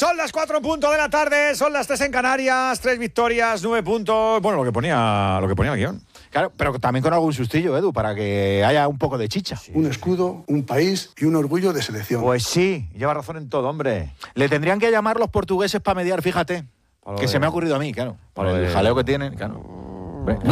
Son las 4 en punto de la tarde, son las 3 en Canarias, 3 victorias, 9 puntos. Bueno, lo que ponía el guión. Claro, pero también con algún sustillo, Edu, para que haya un poco de chicha. Sí. Un escudo, un país y un orgullo de selección. Pues sí, lleva razón en todo, hombre. Le tendrían que llamar los portugueses para mediar, fíjate. Que se me ha ocurrido a mí, claro. Por el jaleo que tienen, claro. No